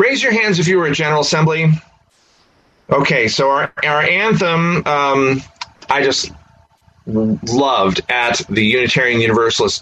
Raise your hands if you were at General Assembly. Okay, so our anthem, I just loved at the Unitarian Universalist